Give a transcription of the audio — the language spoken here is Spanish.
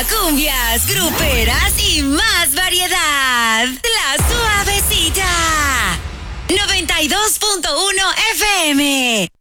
cumbias, gruperas y más variedad. La Suavecita. 92.1 FM.